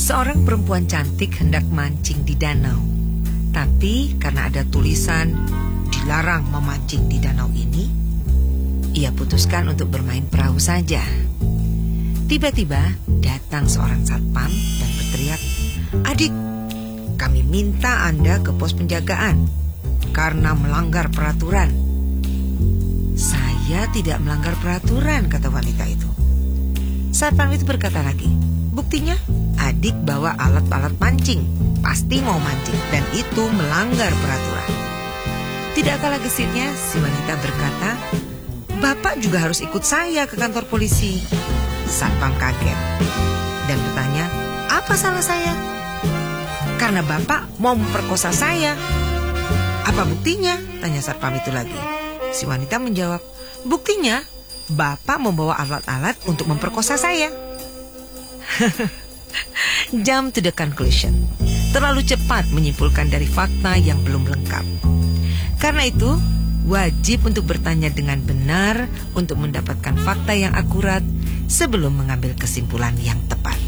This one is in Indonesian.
Seorang perempuan cantik hendak mancing di danau. Tapi karena ada tulisan dilarang memancing di danau ini, ia putuskan untuk bermain perahu saja. Tiba-tiba datang seorang satpam dan berteriak, "Adik, kami minta Anda ke pos penjagaan karena melanggar peraturan." "Saya tidak melanggar peraturan," kata wanita itu. Satpam itu berkata lagi, "Buktinya, adik bawa alat-alat mancing, pasti mau mancing, dan itu melanggar peraturan." Tidak kalah gesitnya, si wanita berkata, "Bapak juga harus ikut saya ke kantor polisi." Satpam kaget dan bertanya, "Apa salah saya?" "Karena Bapak mau memperkosa saya." "Apa buktinya?" tanya satpam itu lagi. Si wanita menjawab, "Buktinya, Bapak membawa alat-alat untuk memperkosa saya." Jump to the conclusion. Terlalu cepat menyimpulkan dari fakta yang belum lengkap. Karena itu, wajib untuk bertanya dengan benar untuk mendapatkan fakta yang akurat sebelum mengambil kesimpulan yang tepat.